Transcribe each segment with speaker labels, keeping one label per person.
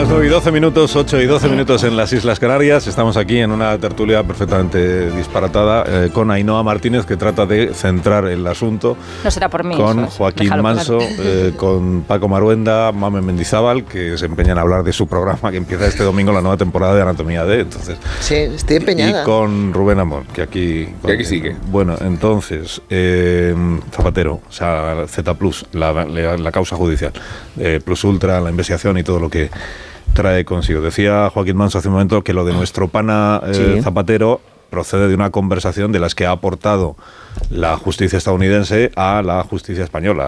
Speaker 1: las 9 y 12 minutos, 8 y 12 minutos en las Islas Canarias. Estamos aquí en una tertulia perfectamente disparatada con Ainhoa Martínez, que trata de centrar el asunto.
Speaker 2: No será por mí.
Speaker 1: Con Joaquín Manso, con Paco Maruenda, Mamen Mendizábal, que se empeñan a hablar de su programa que empieza este domingo, la nueva temporada de Anatomía D. Entonces,
Speaker 3: sí, estoy empeñada.
Speaker 1: Y con Rubén Amor, que aquí
Speaker 4: sigue.
Speaker 1: Bueno, entonces, Zapatero, o sea, Z+, la causa judicial, Plus Ultra, la investigación y todo lo que trae consigo. Decía Joaquín Manso hace un momento que lo de nuestro pana Zapatero procede de una conversación de las que ha aportado la justicia estadounidense a la justicia española,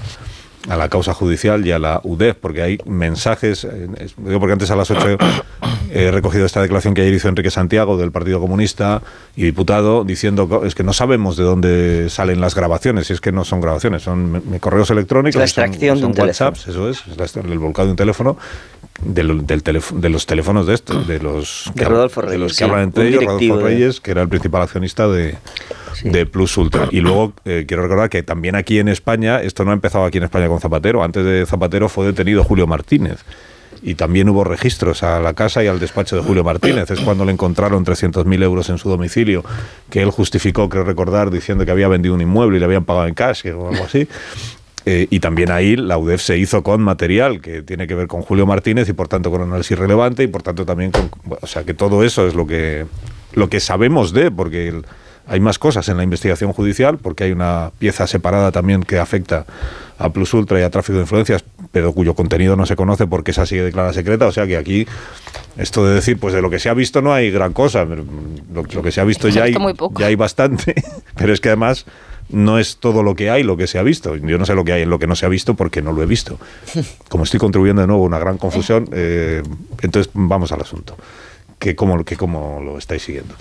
Speaker 1: a la causa judicial y a la UDEF, porque hay mensajes, porque antes a las 8 he recogido esta declaración que ayer hizo Enrique Santiago del Partido Comunista y diputado, diciendo es que no sabemos de dónde salen las grabaciones, y es que no son grabaciones, son correos electrónicos,
Speaker 3: la extracción
Speaker 1: son
Speaker 3: de un
Speaker 1: WhatsApps,
Speaker 3: teléfono.
Speaker 1: eso es, el volcado de un teléfono, de los teléfonos de estos, de los que hablan entre ellos, Rodolfo Reyes, que era el principal accionista de Plus Ultra. Y luego quiero recordar que también aquí en España, esto no ha empezado aquí en España con Zapatero, antes de Zapatero fue detenido Julio Martínez. Y también hubo registros a la casa y al despacho de Julio Martínez. Es cuando le encontraron 300.000 euros en su domicilio, que él justificó, creo recordar, diciendo que había vendido un inmueble y le habían pagado en cash o algo así. Y también ahí la UDEF se hizo con material que tiene que ver con Julio Martínez y por tanto con análisis relevante y por tanto también con... O sea, que todo eso es lo que sabemos porque hay más cosas en la investigación judicial, porque hay una pieza separada también que afecta a Plus Ultra y a tráfico de influencias, pero cuyo contenido no se conoce porque esa sigue declarada secreta. O sea que aquí, esto de decir, pues de lo que se ha visto no hay gran cosa. Lo que se ha visto ya hay bastante, pero es que además no es todo lo que hay, lo que se ha visto. Yo no sé lo que hay en lo que no se ha visto porque no lo he visto. Como estoy contribuyendo de nuevo a una gran confusión, entonces vamos al asunto. ¿Cómo lo estáis siguiendo?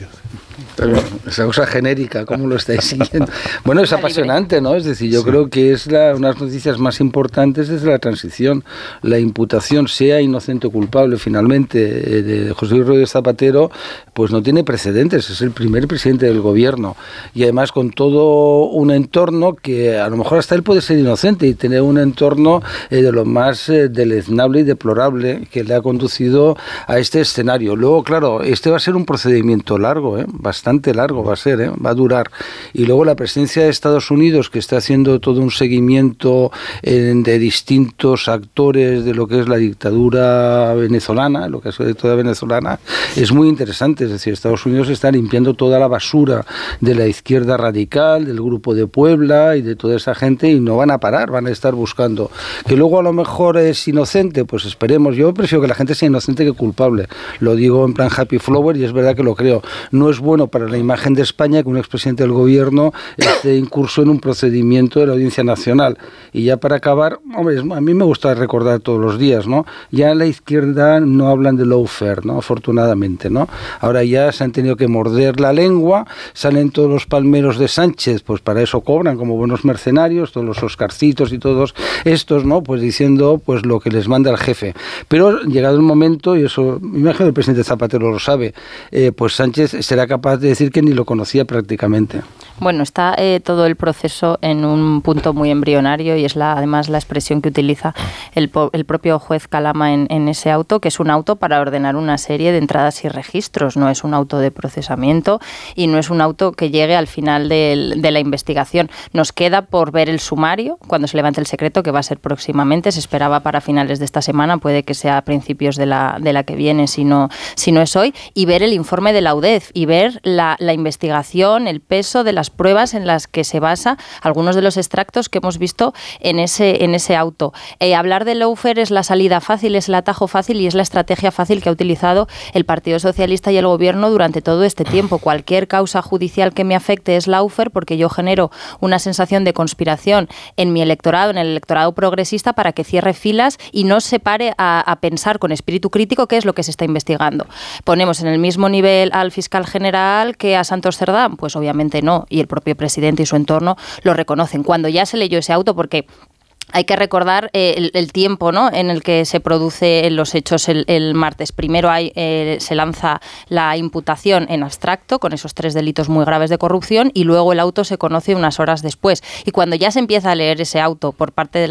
Speaker 5: Esa cosa genérica, ¿cómo lo estáis siguiendo? Bueno, es apasionante, ¿no? Es decir, yo creo que es una de las noticias más importantes desde la transición. La imputación, sea inocente o culpable, finalmente, de José Luis Rodríguez Zapatero, pues no tiene precedentes. Es el primer presidente del gobierno. Y además con todo un entorno que a lo mejor hasta él puede ser inocente y tener un entorno de lo más deleznable y deplorable que le ha conducido a este escenario. Luego, claro, este va a ser un procedimiento largo, bastante largo va a ser, va a durar. Y luego la presidencia de Estados Unidos, que está haciendo todo un seguimiento de distintos actores de lo que es la dictadura venezolana, lo que es la dictadura venezolana, es muy interesante. Es decir, Estados Unidos está limpiando toda la basura de la izquierda radical, del Grupo de Puebla y de toda esa gente, y no van a parar, van a estar buscando. Que luego a lo mejor es inocente, pues esperemos. Yo prefiero que la gente sea inocente que culpable. Lo digo en plan happy flower y es verdad que lo creo. No es bueno para la imagen de España que un expresidente del gobierno esté incurso en un procedimiento de la Audiencia Nacional. Y ya para acabar, hombre, a mí me gusta recordar todos los días, ¿no? Ya en la izquierda no hablan de lawfare, ¿no? Afortunadamente, ¿no? Ahora ya se han tenido que morder la lengua, salen todos los palmeros de Sánchez, pues para eso cobran como buenos mercenarios, todos los Oscarcitos y todos estos, ¿no? Pues diciendo pues lo que les manda el jefe. Pero llegado el momento, y eso, me imagino que el presidente Zapatero lo sabe, pues Sánchez será capaz de decir que ni lo conocía prácticamente.
Speaker 2: Bueno, está todo el proceso en un punto muy embrionario y es además la expresión que utiliza el propio juez Calama en ese auto, que es un auto para ordenar una serie de entradas y registros, no es un auto de procesamiento y no es un auto que llegue al final de la investigación. Nos queda por ver el sumario, cuando se levante el secreto, que va a ser próximamente, se esperaba para finales de esta semana, puede que sea a principios de la que viene, si no es hoy, y ver el informe de la UDEF y ver la investigación, el peso de las pruebas en las que se basa algunos de los extractos que hemos visto en ese auto. Hablar de lawfare es la salida fácil, es el atajo fácil y es la estrategia fácil que ha utilizado el Partido Socialista y el Gobierno durante todo este tiempo. Cualquier causa judicial que me afecte es lawfare porque yo genero una sensación de conspiración en mi electorado, en el electorado progresista, para que cierre filas y no se pare a pensar con espíritu crítico qué es lo que se está investigando. ¿Ponemos en el mismo nivel al fiscal general que a Santos Cerdán? Pues obviamente no, y el propio presidente y su entorno lo reconocen. Cuando ya se leyó ese auto, porque hay que recordar el tiempo, ¿no?, en el que se producen los hechos el martes. Primero se lanza la imputación en abstracto con esos 3 delitos muy graves de corrupción y luego el auto se conoce unas horas después. Y cuando ya se empieza a leer ese auto por parte de